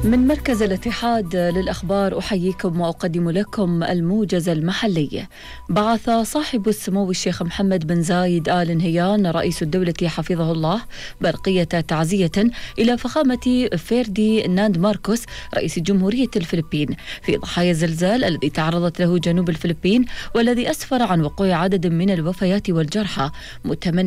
من مركز الاتحاد للأخبار أحييكم وأقدم لكم الموجز المحلي. بعث صاحب السمو الشيخ محمد بن زايد آل نهيان رئيس الدولة حفظه الله برقية تعزية إلى فخامة فيرديناند ماركوس رئيس جمهورية الفلبين في ضحايا الزلزال الذي تعرضت له جنوب الفلبين والذي أسفر عن وقوع عدد من الوفيات والجرحى، متمنى